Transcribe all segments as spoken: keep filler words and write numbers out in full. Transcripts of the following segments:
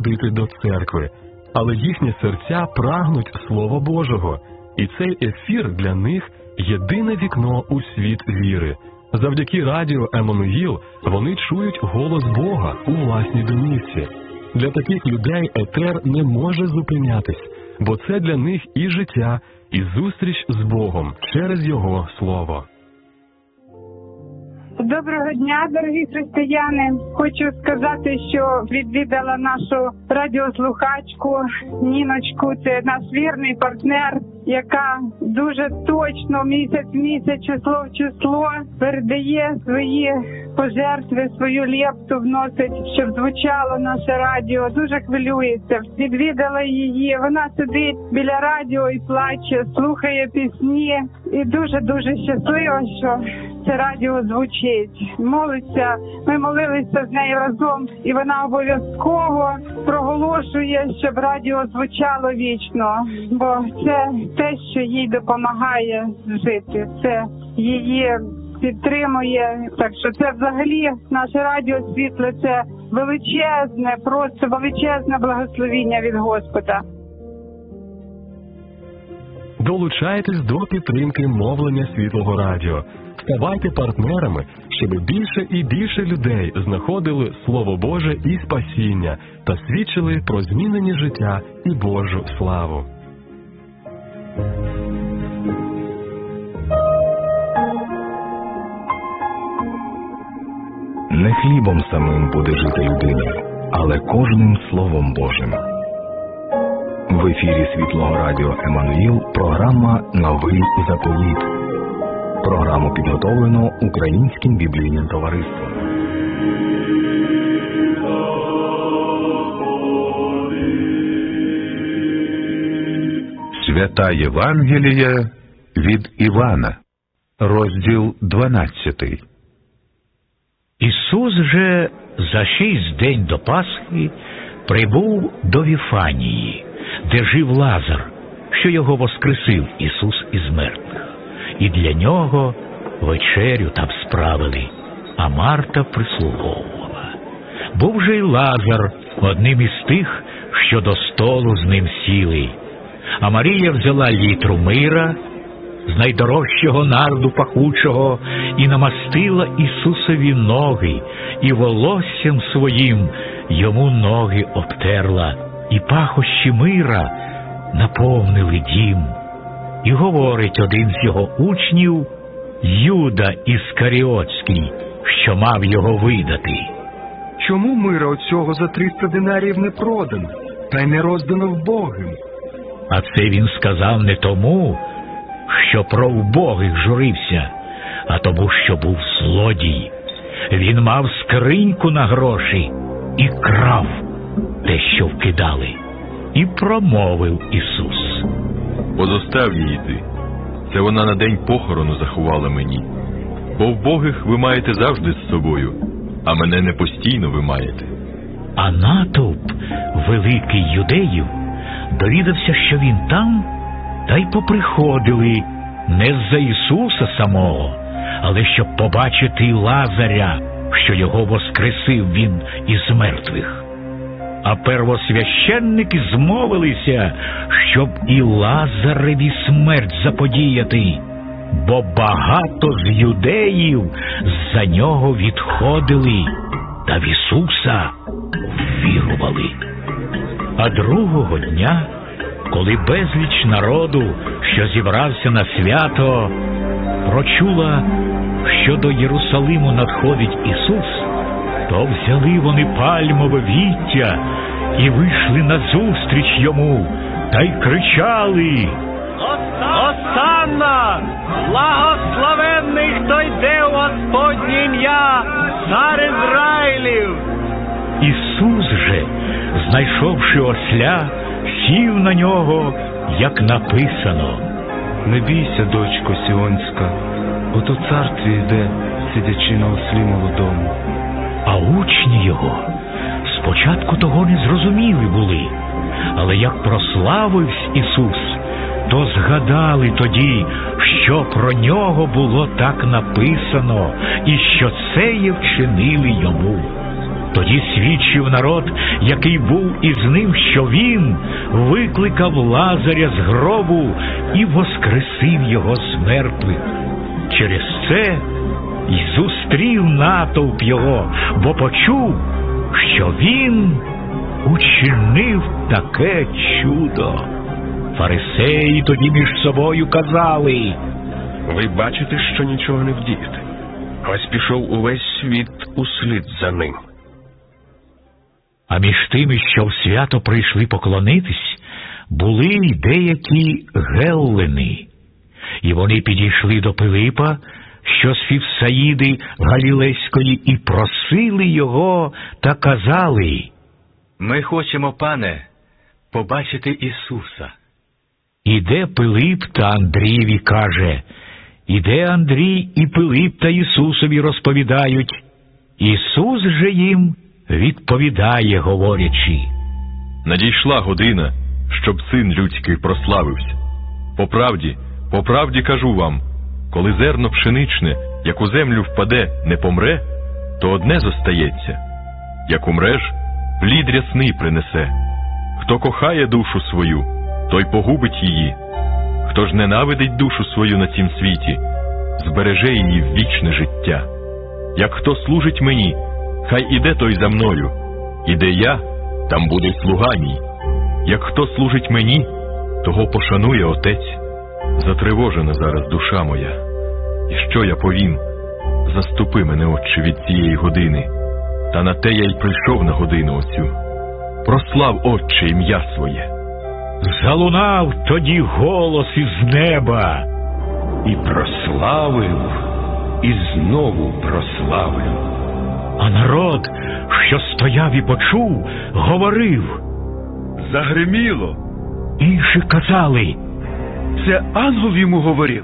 ходити до церкви, але їхні серця прагнуть Слова Божого, і цей ефір для них – єдине вікно у світ віри. Завдяки радіо «Еммануїл» вони чують голос Бога у власній домівці. Для таких людей етер не може зупинятись, бо це для них і життя, і зустріч з Богом через Його Слово. Доброго дня, дорогі християни! Хочу сказати, що відвідала нашу радіослухачку Ніночку. Це наш вірний партнер, яка дуже точно місяць в місяць, число в число передає свої пожертви, свою лепту вносить, щоб звучало наше радіо. Дуже хвилюється. Відвідала її. Вона сидить біля радіо і плаче, слухає пісні. І дуже-дуже щаслива, що це радіо звучить. Молиться. Ми молилися з нею разом, і вона обов'язково проголошує, щоб радіо звучало вічно. Бо це те, що їй допомагає жити. Це її підтримує. Так що це взагалі наше радіо світло, це величезне, просто величезне благословіння від Господа. Долучайтесь до підтримки мовлення Світлого Радіо. Ставайте партнерами, щоб більше і більше людей знаходили Слово Боже і спасіння та свідчили про змінені життя і Божу славу. Не хлібом самим буде жити людина, але кожним Словом Божим. В ефірі Світлого Радіо «Еммануїл» програма «Новий заповіт». Програму підготовлено Українським біблійним товариством. Свята Євангелія від Івана, розділ дванадцятий. Ісус же за шість день до Пасхи прибув до Віфанії, де жив Лазар, що його воскресив Ісус із мертвих. І для нього вечерю там справили, а Марта прислуговувала. Був же й Лазар одним із тих, що до столу з ним сіли. А Марія взяла літру мира з найдорожчого нарду пахучого і намастила Ісусові ноги, і волоссям своїм йому ноги обтерла, і пахощі мира наповнили дім. І говорить один з його учнів, Юда Іскаріотський, що мав його видати: чому мира оцього за триста динарів не продано, та й не роздано вбогим? А це він сказав не тому, що про вбогих журився, а тому, що був злодій. Він мав скриньку на гроші і крав те, що вкидали. І промовив Ісус: позостав її ти. Це вона на день похорону заховала мені. Бо вбогих ви маєте завжди з собою, а мене не постійно ви маєте. А натовп великий юдеїв довідався, що він там, та й поприходили не з-за Ісуса самого, але щоб побачити Лазаря, що його воскресив він із мертвих. А первосвященники змовилися, щоб і Лазареві смерть заподіяти, бо багато з юдеїв за нього відходили та в Ісуса вірували. А другого дня, коли безліч народу, що зібрався на свято, прочула, що до Єрусалиму надходить Ісус, то взяли вони пальмове віття і вийшли назустріч йому, та й кричали: «Осанна! Благословенний, хто йде у Господнє ім'я, цар Ізраїлів!» Ісус же, знайшовши осля, сів на нього, як написано: «Не бійся, дочко Сіонська, ото цар твій йде, сидячи на ослі молодому». А учні його спочатку того не зрозуміли були, але як прославився Ісус, то згадали тоді, що про нього було так написано, і що це є вчинили йому. Тоді свідчив народ, який був із ним, що він викликав Лазаря з гробу і воскресив його з мертвих. Через це й зустрів натовп його, бо почув, що він учинив таке чудо. Фарисеї тоді між собою казали: ви бачите, що нічого не вдієте. Ось пішов увесь світ услід за ним. А між тими, що в свято прийшли поклонитись, були й деякі геллени. І вони підійшли до Пилипа, що з Фівсаїди Галілейської, і просили його та казали: ми хочемо, пане, побачити Ісуса. Іде Пилип та Андрієві каже. Іде Андрій і Пилип та Ісусові розповідають. Ісус же їм відповідає, говорячи: надійшла година, щоб Син людський прославився. По правді, по правді кажу вам, коли зерно пшеничне, як у землю впаде, не помре, то одне зостається. Як умреш, плід рясний принесе. Хто кохає душу свою, той погубить її. Хто ж ненавидить душу свою на цім світі, збереже її в вічне життя. Як хто служить мені, хай іде той за мною. Іде я, там буде слуга мій. Як хто служить мені, того пошанує Отець. Затривожена зараз душа моя. І що я повім? Заступи мене, Отче, від цієї години. Та на те я й прийшов на годину оцю. Прослав, Отче, ім'я своє. Залунав тоді голос із неба: і прославив, і знову прославив. А народ, що стояв і почув, говорив: загриміло. Інші казали: це ангел йому говорив.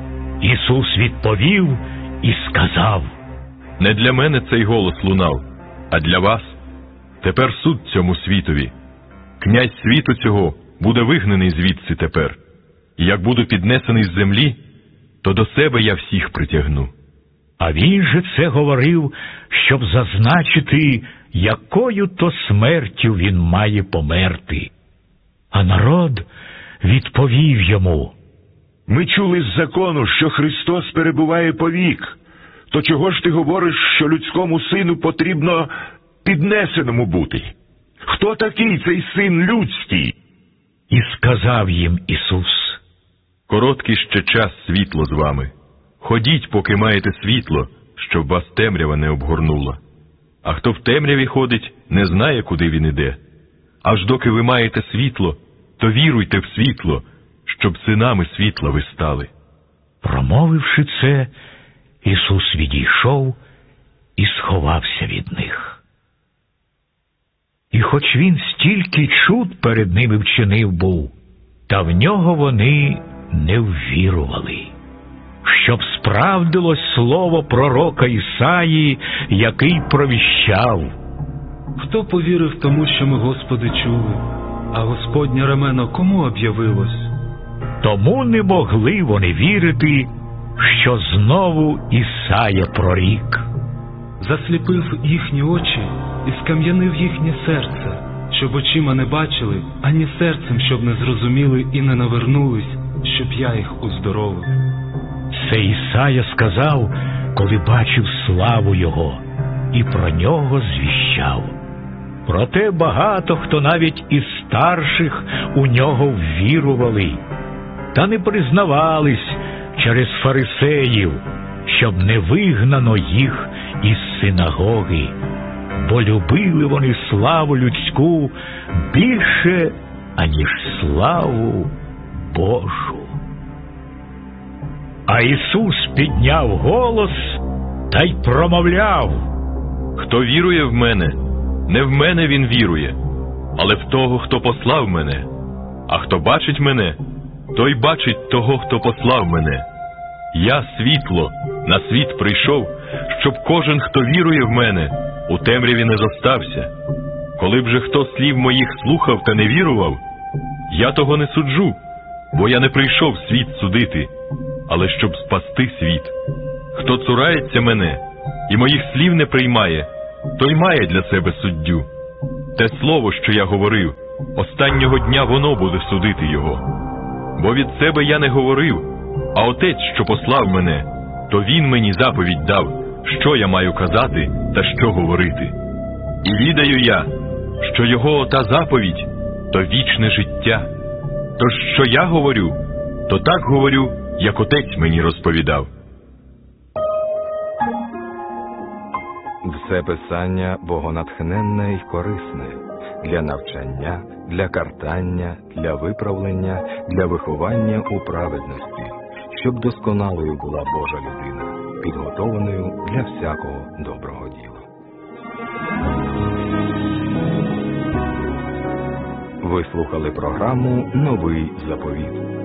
Ісус відповів і сказав: не для мене цей голос лунав, а для вас. Тепер суд цьому світові. Князь світу цього буде вигнаний звідси тепер. І як буду піднесений з землі, то до себе я всіх притягну. А він же це говорив, щоб зазначити, якою то смертю він має померти. А народ відповів йому: ми чули з закону, що Христос перебуває повік. То чого ж ти говориш, що людському сину потрібно піднесеному бути? Хто такий цей син людський? І сказав їм Ісус: короткий ще час світло з вами. Ходіть, поки маєте світло, щоб вас темрява не обгорнула. А хто в темряві ходить, не знає, куди він іде. Аж доки ви маєте світло, то віруйте в світло, щоб синами світла ви стали. Промовивши це, Ісус відійшов і сховався від них. І хоч він стільки чуд перед ними вчинив був, та в нього вони не ввірували, щоб справдилось слово пророка Ісаї, який провіщав: хто повірив тому, що ми, Господи, чули, а Господнє рамено кому об'явилось? Тому не могли вони вірити, що знову Ісая прорік: засліпив їхні очі і скам'янив їхнє серце, щоб очима не бачили, ані серцем, щоб не зрозуміли і не навернулись, щоб я їх уздоровив. Це Ісая сказав, коли бачив славу Його, і про Нього звіщав. Проте багато хто навіть із старших у Нього ввірували, та не признавались через фарисеїв, щоб не вигнано їх із синагоги, бо любили вони славу людську більше, аніж славу Божу. А Ісус підняв голос та й промовляв: хто вірує в мене, не в мене він вірує, але в того, хто послав мене. А хто бачить мене, той бачить того, хто послав мене. Я світло, на світ прийшов, щоб кожен, хто вірує в мене, у темряві не зостався. Коли б же хто слів моїх слухав та не вірував, я того не суджу, бо я не прийшов світ судити, але щоб спасти світ. Хто цурається мене і моїх слів не приймає, той має для себе суддю. Те слово, що я говорив, останнього дня воно буде судити його. Бо від себе я не говорив, а Отець, що послав мене, то Він мені заповідь дав, що я маю казати та що говорити. І відаю я, що його ота заповідь – то вічне життя. Тож, що я говорю, то так говорю, як Отець мені розповідав. Все писання богонатхненне й корисне для навчання, для картання, для виправлення, для виховання у праведності, щоб досконалою була Божа людина, підготованою для всякого доброго діла. Ви слухали програму «Новий заповіт».